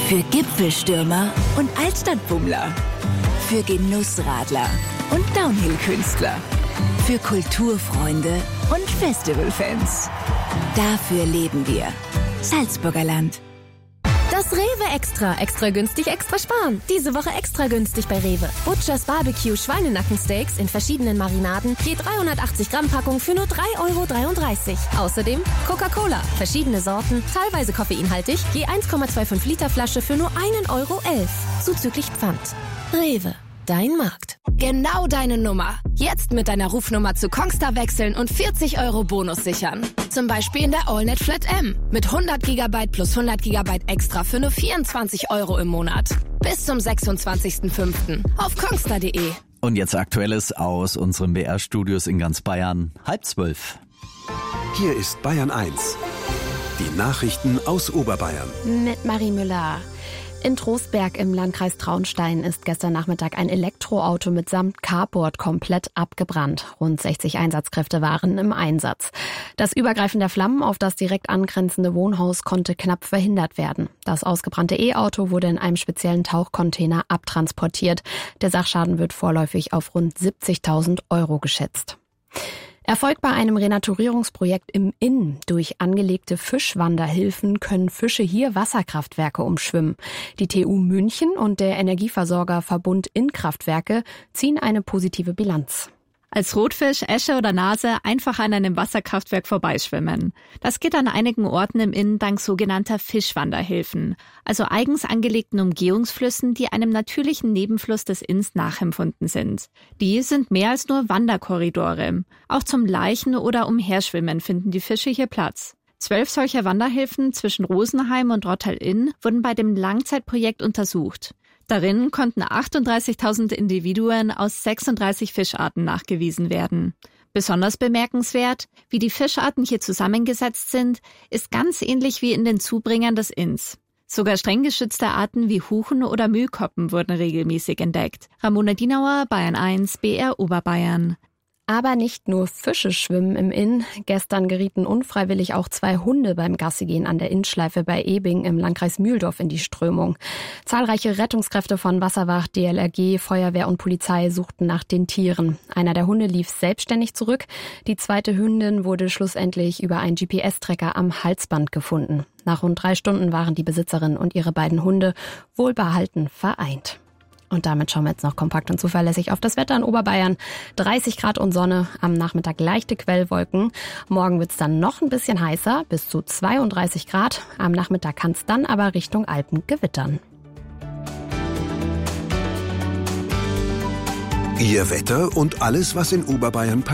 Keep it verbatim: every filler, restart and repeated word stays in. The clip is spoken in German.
Für Gipfelstürmer und Altstadtbummler. Für Genussradler und Downhill-Künstler. Für Kulturfreunde und Festivalfans. Dafür leben wir. Salzburger Land. Das Rewe Extra. Extra günstig, extra sparen. Diese Woche extra günstig bei Rewe. Butchers Barbecue Schweinenackensteaks in verschiedenen Marinaden. Je dreihundertachtzig Gramm Packung für nur drei Euro dreiunddreißig. Außerdem Coca-Cola. Verschiedene Sorten, teilweise koffeinhaltig. Je eins Komma fünfundzwanzig Liter Flasche für nur ein Euro elf. Zuzüglich Pfand. Rewe. Dein Markt. Genau deine Nummer. Jetzt mit deiner Rufnummer zu Kongstar wechseln und vierzig Euro Bonus sichern. Zum Beispiel in der AllNet Flat M. Mit hundert Gigabyte plus hundert Gigabyte extra für nur vierundzwanzig Euro im Monat. Bis zum sechsundzwanzigsten fünften auf kongstar punkt de. Und jetzt Aktuelles aus unseren B R-Studios in ganz Bayern. Halb zwölf. Hier ist Bayern eins. Die Nachrichten aus Oberbayern. Mit Marie Müller. In Trostberg im Landkreis Traunstein ist gestern Nachmittag ein Elektroauto mitsamt Carport komplett abgebrannt. Rund sechzig Einsatzkräfte waren im Einsatz. Das Übergreifen der Flammen auf das direkt angrenzende Wohnhaus konnte knapp verhindert werden. Das ausgebrannte E-Auto wurde in einem speziellen Tauchcontainer abtransportiert. Der Sachschaden wird vorläufig auf rund siebzigtausend Euro geschätzt. Erfolg bei einem Renaturierungsprojekt im Inn. Durch angelegte Fischwanderhilfen können Fische hier Wasserkraftwerke umschwimmen. Die T U München und der Energieversorger Verbund Innkraftwerke ziehen eine positive Bilanz. Als Rotfisch, Esche oder Nase einfach an einem Wasserkraftwerk vorbeischwimmen. Das geht an einigen Orten im Inn dank sogenannter Fischwanderhilfen, also eigens angelegten Umgehungsflüssen, die einem natürlichen Nebenfluss des Inns nachempfunden sind. Die sind mehr als nur Wanderkorridore. Auch zum Leichen- oder Umherschwimmen finden die Fische hier Platz. Zwölf solcher Wanderhilfen zwischen Rosenheim und Rottal-Inn wurden bei dem Langzeitprojekt untersucht. Darin konnten achtunddreißigtausend Individuen aus sechsunddreißig Fischarten nachgewiesen werden. Besonders bemerkenswert, wie die Fischarten hier zusammengesetzt sind, ist ganz ähnlich wie in den Zubringern des Inns. Sogar streng geschützte Arten wie Huchen oder Mühlkoppen wurden regelmäßig entdeckt. Ramona Dienauer, Bayern eins, B R Oberbayern. Aber nicht nur Fische schwimmen im Inn. Gestern gerieten unfreiwillig auch zwei Hunde beim Gassigehen an der Innschleife bei Ebing im Landkreis Mühldorf in die Strömung. Zahlreiche Rettungskräfte von Wasserwacht, D L R G, Feuerwehr und Polizei suchten nach den Tieren. Einer der Hunde lief selbstständig zurück. Die zweite Hündin wurde schlussendlich über einen G P S-Tracker am Halsband gefunden. Nach rund drei Stunden waren die Besitzerin und ihre beiden Hunde wohlbehalten vereint. Und damit schauen wir jetzt noch kompakt und zuverlässig auf das Wetter in Oberbayern. dreißig Grad und Sonne, am Nachmittag leichte Quellwolken. Morgen wird's dann noch ein bisschen heißer, bis zu zweiunddreißig Grad. Am Nachmittag kann's dann aber Richtung Alpen gewittern. Ihr Wetter und alles, was in Oberbayern passiert.